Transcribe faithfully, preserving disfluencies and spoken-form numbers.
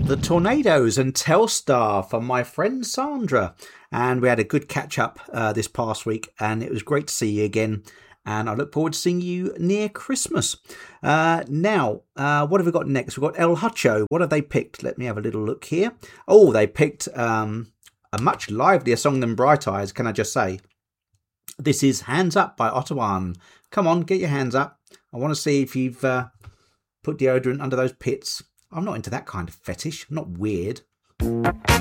The Tornadoes and Telstar from my friend Sandra. And we had a good catch up uh, this past week, and it was great to see you again. And I look forward to seeing you near Christmas. Uh, now, uh, what have we got next? We've got El Hutcho. What have they picked? Let me have a little look here. Oh, they picked um, a much livelier song than Bright Eyes, can I just say. This is Hands Up by Ottawan. Come on, get your hands up. I want to see if you've uh, put deodorant under those pits. I'm not into that kind of fetish. I'm not weird.